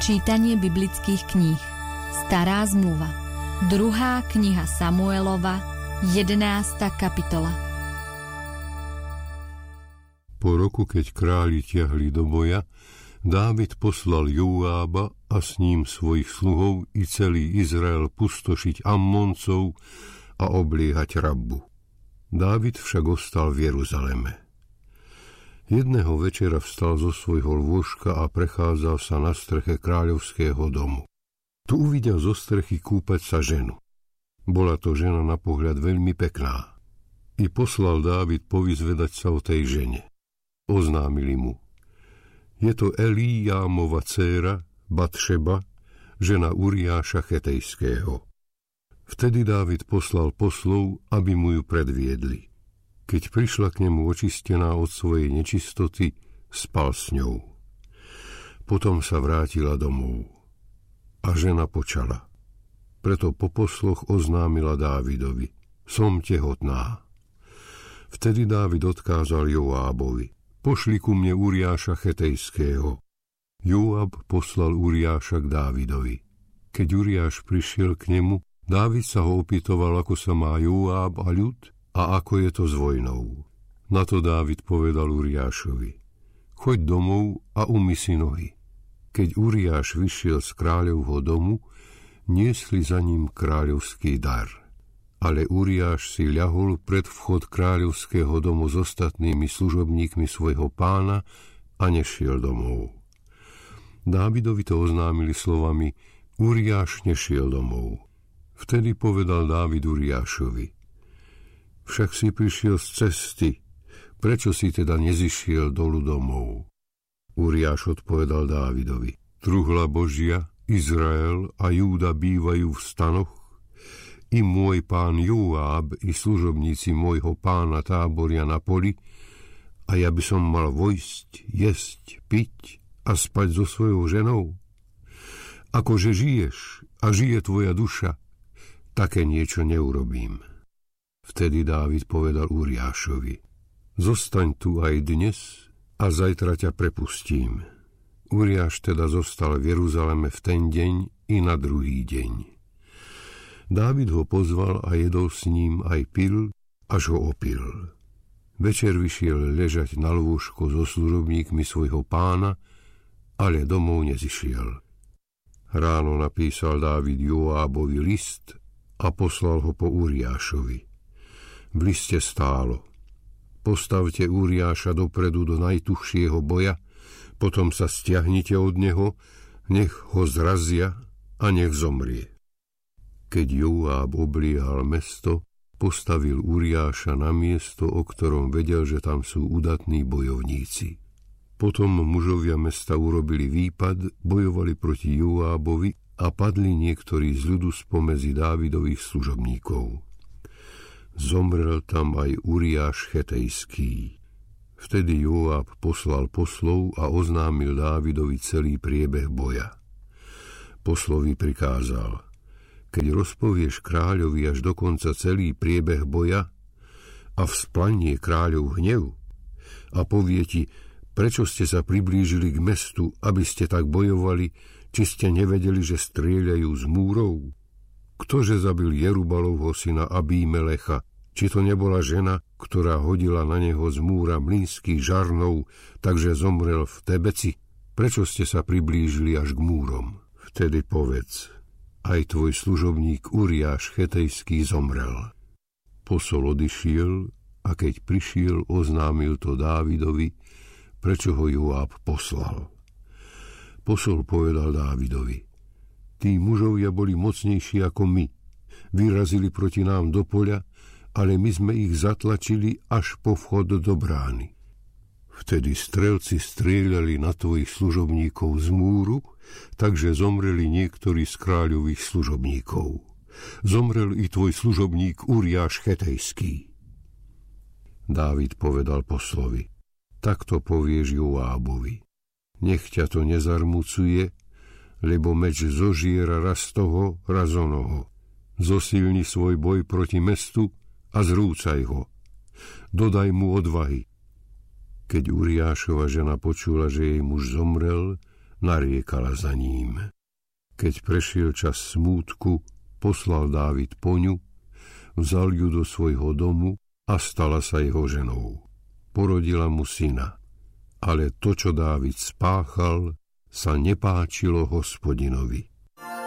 Čítanie biblických kníh. Stará zmluva. 2. kniha Samuelova, 11. kapitola. Po roku, keď králi tiahli do boja, Dávid poslal Joába a s ním svojich sluhov i celý Izrael pustošiť Ammoncov a obliehať Rabbu. Dávid však ostal v Jeruzaleme. Jedného večera vstal zo svojho lôžka a prechádzal sa na streche kráľovského domu. Tu uvidel zo strechy kúpať sa ženu. Bola to žena na pohľad veľmi pekná. I poslal Dávid povyzvedať sa o tej žene. Oznámili mu: je to Elíjámova dcéra Batšeba, žena Uriáša Chetejského. Vtedy Dávid poslal poslov, aby mu ju predviedli. Keď prišla k nemu očistená od svojej nečistoty, spal s ňou. Potom sa vrátila domov. A žena počala. Preto po posloch oznámila Dávidovi: som tehotná. Vtedy Dávid odkázal Joábovi: pošli ku mne Uriáša Chetejského. Joáb poslal Uriáša k Dávidovi. Keď Uriáš prišiel k nemu, Dávid sa ho opýtoval, ako sa má Joáb a ľud a ako je to s vojnou. Na to Dávid povedal Uriášovi: choď domov a umyj si nohy. Keď Uriáš vyšiel z kráľovho domu, niesli za ním kráľovský dar. Ale Uriáš si ľahol pred vchod kráľovského domu s ostatnými služobníkmi svojho pána a nešiel domov. Dávidovi to oznámili slovami: Uriáš nešiel domov. Vtedy povedal Dávid Uriášovi: však si prišiel z cesty, prečo si teda nezišiel dolu domov? Uriáš odpovedal Dávidovi: truhla Božia, Izrael a Júda bývajú v stanoch, i môj pán Joáb i služobníci môjho pána táboria na poli, a ja by som mal vojsť, jesť, piť a spať so svojou ženou? Akože žiješ a žije tvoja duša, také niečo neurobím. Vtedy Dávid povedal Uriášovi: zostaň tu aj dnes a zajtra ťa prepustím. Uriáš teda zostal v Jeruzaleme v ten deň i na druhý deň. Dávid ho pozval a jedol s ním aj pil, až ho opil. Večer vyšiel ležať na lôžko so služobníkmi svojho pána, ale domov nezišiel. Ráno napísal Dávid Joábovi list a poslal ho po Uriášovi. V liste stálo: postavte Uriáša dopredu do najtuchšieho boja, potom sa stiahnite od neho, nech ho zrazia a nech zomrie. Keď Joáb obliehal mesto, postavil Uriáša na miesto, o ktorom vedel, že tam sú udatní bojovníci. Potom mužovia mesta urobili výpad, bojovali proti Joábovi a padli niektorí z ľudu spomedzi Dávidových služobníkov. Zomrel tam aj Uriáš Chetejský. Vtedy Joáb poslal poslov a oznámil Dávidovi celý priebeh boja. Poslovi prikázal: keď rozpovieš kráľovi až dokonca celý priebeh boja a vzplanie kráľov hnev a povie ti, prečo ste sa priblížili k mestu, aby ste tak bojovali, či ste nevedeli, že strieľajú z múrov? Ktože zabil Jerubalovho syna Abímelecha? Či to nebola žena, ktorá hodila na neho z múra mlynských žarnov, takže zomrel v Tebeci? Prečo ste sa priblížili až k múrom? Vtedy povedz: aj tvoj služobník Uriáš Chetejský zomrel. Posol odišiel a keď prišiel, oznámil to Dávidovi, prečo ho Joáb poslal. Posol povedal Dávidovi: tí mužovia boli mocnejší ako my. Vyrazili proti nám do poľa, ale my sme ich zatlačili až po vchod do brány. Vtedy strelci strieľali na tvojich služobníkov z múru, takže zomreli niektorí z kráľových služobníkov. Zomrel i tvoj služobník Uriáš Chetejský. Dávid povedal poslovi: takto povieš Joábovi: nech ťa to nezarmucuje, lebo meč zožiera raz toho, raz onoho. Zosilni svoj boj proti mestu a zrúcaj ho. Dodaj mu odvahy. Keď Uriášova žena počula, že jej muž zomrel, nariekala za ním. Keď prešiel čas smútku, poslal Dávid po ňu, vzal ju do svojho domu a stala sa jeho ženou. Porodila mu syna, ale to, čo Dávid spáchal, sa nepáčilo Hospodinovi.